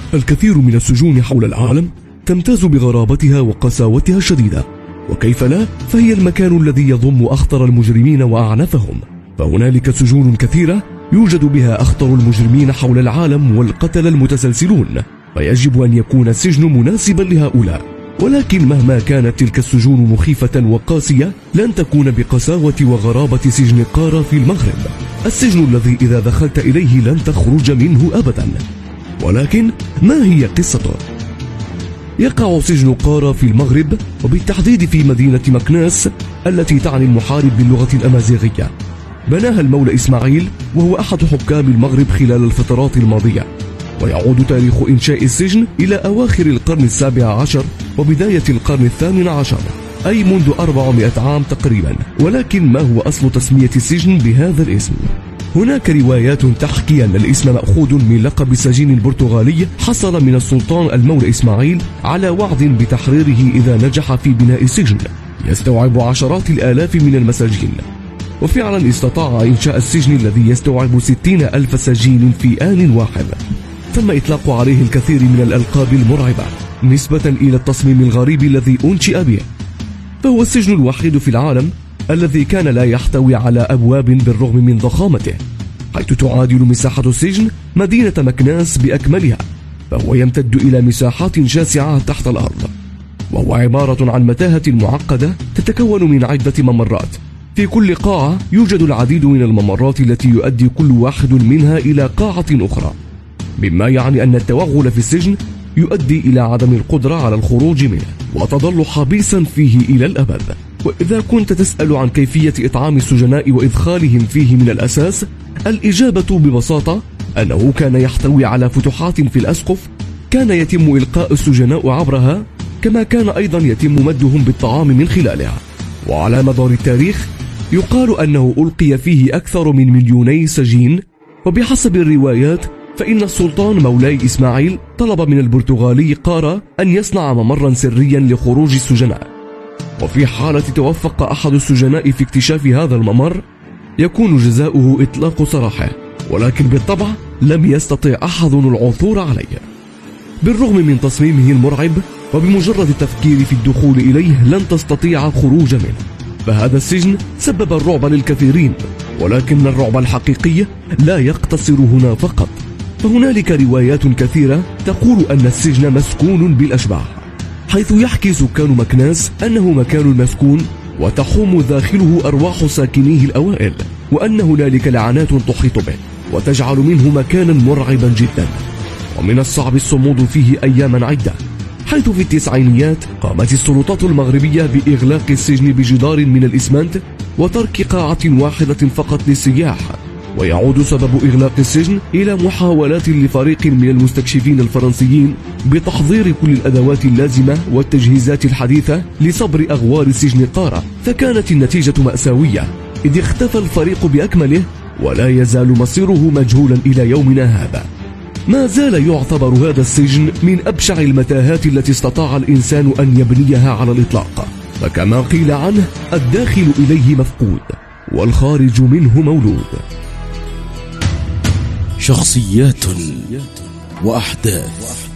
الكثير من السجون حول العالم تمتاز بغرابتها وقساوتها الشديدة، وكيف لا، فهي المكان الذي يضم أخطر المجرمين وأعنفهم. فهنالك سجون كثيرة يوجد بها أخطر المجرمين حول العالم والقتلة المتسلسلون، فيجب أن يكون السجن مناسبا لهؤلاء. ولكن مهما كانت تلك السجون مخيفة وقاسية لن تكون بقساوة وغرابة سجن قارة في المغرب، السجن الذي إذا دخلت إليه لن تخرج منه أبدا. ولكن ما هي قصته؟ يقع سجن قارة في المغرب، وبالتحديد في مدينة مكناس التي تعني المحارب باللغة الأمازيغية. بناها المولى إسماعيل، وهو أحد حكام المغرب خلال الفترات الماضية، ويعود تاريخ إنشاء السجن إلى أواخر القرن ال17 وبداية القرن ال18، أي منذ 400 عام تقريبا. ولكن ما هو أصل تسمية السجن بهذا الاسم؟ هناك روايات تحكي أن الاسم مأخوذ من لقب السجين البرتغالي حصل من السلطان المولى إسماعيل على وعد بتحريره إذا نجح في بناء السجن يستوعب عشرات الآلاف من المساجين. وفعلا استطاع إنشاء السجن الذي يستوعب 60,000 سجين في آن واحد. تم إطلاق عليه الكثير من الألقاب المرعبة نسبة إلى التصميم الغريب الذي أنشئ به. فهو السجن الوحيد في العالم الذي كان لا يحتوي على أبواب بالرغم من ضخامته، حيث تعادل مساحة السجن مدينة مكناس بأكملها، فهو يمتد إلى مساحات شاسعة تحت الأرض، وهو عبارة عن متاهة معقدة تتكون من عدة ممرات. في كل قاعة يوجد العديد من الممرات التي يؤدي كل واحد منها إلى قاعة أخرى، مما يعني أن التوغل في السجن يؤدي إلى عدم القدرة على الخروج منه، وتظل حبيسا فيه إلى الأبد. وإذا كنت تسأل عن كيفية إطعام السجناء وإدخالهم فيه من الأساس، الإجابة ببساطة أنه كان يحتوي على فتحات في الأسقف كان يتم إلقاء السجناء عبرها، كما كان أيضا يتم مدهم بالطعام من خلالها. وعلى مدار التاريخ يقال أنه ألقي فيه أكثر من 2,000,000 سجين. وبحسب الروايات فإن السلطان مولاي إسماعيل طلب من البرتغالي قارة أن يصنع ممرا سريا لخروج السجناء، وفي حالة توفق أحد السجناء في اكتشاف هذا الممر يكون جزاؤه إطلاق سراحه، ولكن بالطبع لم يستطع أحد العثور عليه. بالرغم من تصميمه المرعب، وبمجرد التفكير في الدخول إليه لن تستطيع خروج منه، فهذا السجن سبب الرعب للكثيرين. ولكن الرعب الحقيقي لا يقتصر هنا فقط، فهنالك روايات كثيرة تقول أن السجن مسكون بالأشباح، حيث يحكي سكان مكناس أنه مكان مسكون وتحوم داخله أرواح ساكنيه الأوائل، وأن هنالك لعنات تحيط به وتجعل منه مكانا مرعبا جدا. ومن الصعب الصمود فيه أياما عدة، حيث في التسعينيات قامت السلطات المغربية بإغلاق السجن بجدار من الإسمنت وترك قاعة واحدة فقط للسياح. ويعود سبب إغلاق السجن إلى محاولات لفريق من المستكشفين الفرنسيين بتحضير كل الأدوات اللازمة والتجهيزات الحديثة لصبر أغوار سجن قارة، فكانت النتيجة مأساوية، إذ اختفى الفريق بأكمله ولا يزال مصيره مجهولا إلى يومنا هذا. ما زال يعتبر هذا السجن من أبشع المتاهات التي استطاع الإنسان أن يبنيها على الإطلاق، فكما قيل عنه: الداخل إليه مفقود والخارج منه مولود. شخصيات وأحداث.